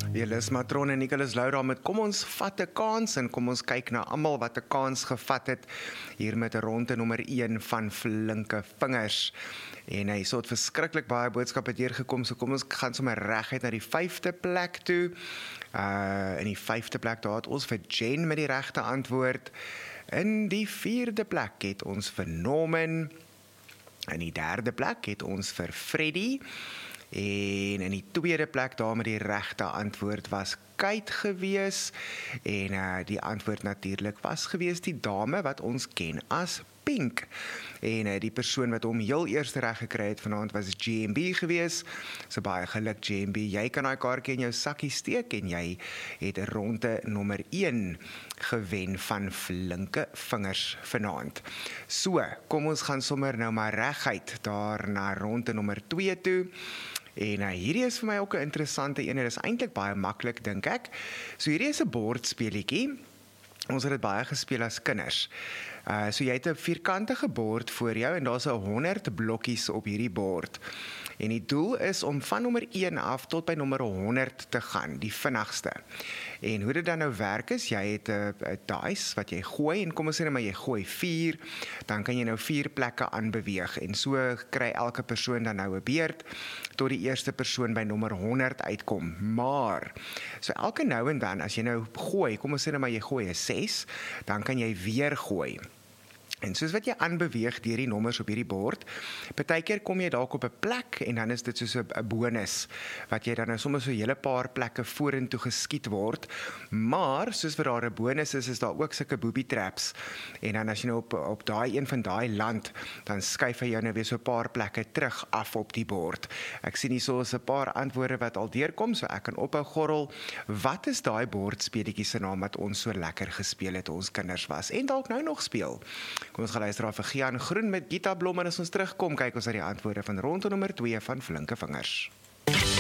Julle Matron en Nicholas Laura met kom ons vat 'n kans en kom ons kyk na almal wat 'n kans gevat het hier met 'n ronde nommer 1 van flinke vingers. En hy het verskriklik baie boodskappe deurgekom, so kom ons gaan sommer reguit na die 5de plek toe. In die 5de plek daar het ons vir Jen met die regte antwoord. In die 4de plek het ons vir Norman. In die 3de plek het ons vir Freddy. En in die 2de plek daar met die regte antwoord was Kate gewees. En die antwoord natuurlik was gewees die dame wat ons ken as Pink. En die persoon wat hom heel eers reg gekry het vanaand was GMB gewees. So baie geluk GMB, jy kan daai kaartjie in jou sakkie steek en jy het 'n ronde nommer 1 gewen van flinke vingers vanaand. So, kom ons gaan sommer nou maar reguit daar na ronde nommer 2 toe. En hierdie is vir my ook 'n interessante een. Dit is eintlik baie maklik dink ek. So hierdie is 'n bordspeletjie. Ons het dit baie gespeel as kinders. So jy het 'n vierkantige bord voor jou en daar's 100 blokkies op hierdie bord. En die doel is om van nommer 1 af tot by nommer 100 te gaan, die vinnigste. En hoe dit dan nou werk is, jy het 'n dice wat jy gooi en kom ons sê net maar jy gooi 4, dan kan jy nou 4 plekke aanbeweeg en so kry elke persoon dan nou 'n beurt tot die eerste persoon by nommer 100 uitkom. Maar so elke nou en dan as jy nou gooi, kom ons sê net maar jy gooi 'n 6, dan kan jy weer gooi. En soos wat jy aanbeweeg deur die nommers op hierdie bord, partykeer kom jy dalk op 'n plek en dan is dit soos 'n bonus wat jy dan nou sommer so 'n hele paar plekke vorentoe geskiet word. Maar soos wat daar 'n bonus is daar ook sulke booby traps. En dan as jy nou op daai een van daai land, dan skuif hy jou nou weer so 'n paar plekke terug af op die bord. Ek sien hier so 'n paar antwoorde wat al deurkom, so ek kan ophou gorrel. Wat is daai bordspeletjie se naam wat ons so lekker gespeel het toe ons kinders was en dalk nou nog speel? Kom ons gaan luister vir Gian Groen met Gita Blom en as ons terugkom, kyk ons na die antwoorde van ronde nommer 2 van flinke vingers.